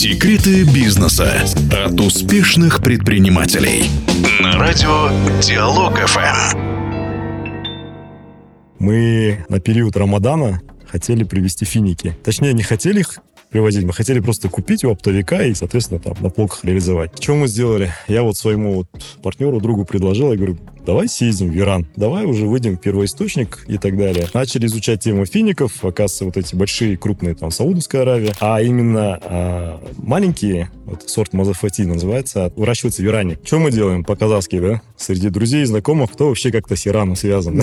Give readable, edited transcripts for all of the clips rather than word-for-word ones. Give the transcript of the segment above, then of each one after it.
Секреты бизнеса от успешных предпринимателей. На радио Диалог ФМ. Мы на период Рамадана хотели привезти финики. Точнее, не хотели их привозить, мы хотели просто купить у оптовика и, соответственно, там на полках реализовать. Что мы сделали? Я вот своему партнеру, другу предложил, я говорю, давай съездим в Иран, давай уже выйдем в первоисточник и так далее. Начали изучать тему фиников, оказывается, вот эти большие, крупные, там, Саудовская Аравия, а именно маленькие, вот сорт Мазафати называется, выращиваются в Иране. Что мы делаем по-казахски, да? Среди друзей и знакомых, кто вообще как-то с Ираном связан.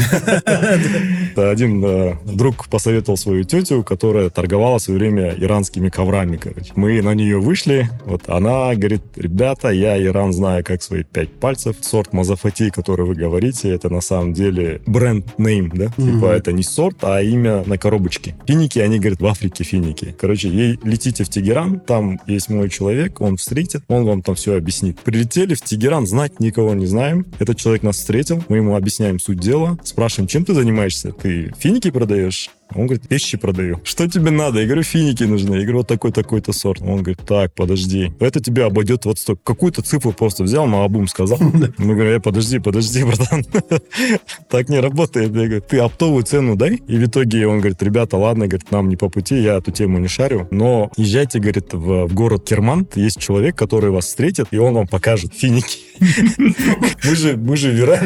Один друг посоветовал свою тетю, которая торговала в свое время иранскими коврами, короче. Мы на нее вышли, вот она говорит, ребята, я Иран знаю как свои 5 пальцев. Сорт Мазафати, который вы говорите, это на самом деле бренд-нейм, да? Типа это не сорт, а имя на коробочке. Финики, они говорят, в Африке финики. Короче, летите в Тегеран, там есть мой человек, он встретит, он вам там все объяснит. Прилетели в Тегеран, знать никого не знаем. Этот человек нас встретил, мы ему объясняем суть дела, спрашиваем, чем ты занимаешься? Ты финики продаешь? Он говорит, вещи продаю. Что тебе надо? Я говорю, финики нужны. Я говорю, вот такой-такой-то сорт. Он говорит, так, подожди. Это тебе обойдет вот столько. Какую-то цифру просто взял, маабум сказал. Мы говорим, подожди, братан. Так не работает. Я говорю, ты оптовую цену дай. И в итоге он говорит, ребята, ладно, говорит, нам не по пути, я эту тему не шарю. Но езжайте, говорит, в город Керман. Есть человек, который вас встретит, и он вам покажет финики. Мы же в Иране.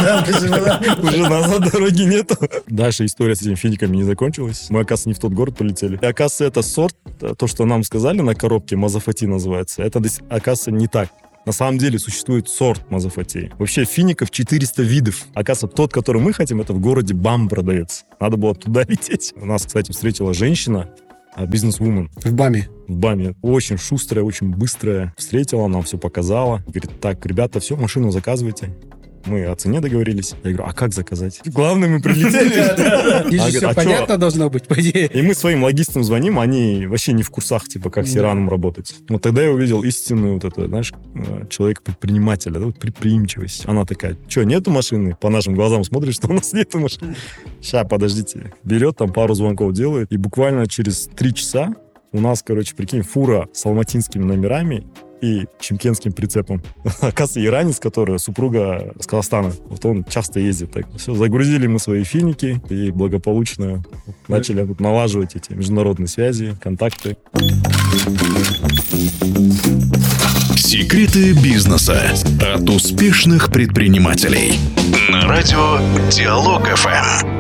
Уже назад дороги нету. Дальше история с этими финиками не закончилась. Мы, оказывается, не в тот город полетели. И, оказывается, это сорт, то, что нам сказали на коробке, Мазафати называется, это, оказывается, не так. На самом деле существует сорт Мазафати. Вообще фиников 400 видов. Оказывается, тот, который мы хотим, это в городе Бам продается. Надо было туда лететь. У нас, кстати, встретила женщина, бизнес-вумен. В Баме? В Баме. Очень шустрая, очень быстрая. Встретила, нам все показала. Говорит, так, ребята, все, машину заказывайте. Мы о цене договорились. Я говорю, а как заказать? Главное, мы прилетели. Здесь же все понятно должно быть, по идее. И мы своим логистам звоним, они вообще не в курсах, типа, как с Ираном работать. Вот тогда я увидел истинную вот это, знаешь, человека-предпринимателя, да, вот предприимчивость. Она такая, что, нету машины? По нашим глазам смотришь, что у нас нету машины. Ща, подождите. Берет, там пару звонков делает, и буквально через 3 часа у нас, короче, прикинь, фура с алматинскими номерами и чемкенским прицепом. Оказывается, иранец, который супруга с Казахстана. Вот он часто ездит. Так. Все, загрузили мы свои финики и благополучно начали налаживать эти международные связи, контакты. Секреты бизнеса от успешных предпринимателей. На радио Диалог ФМ.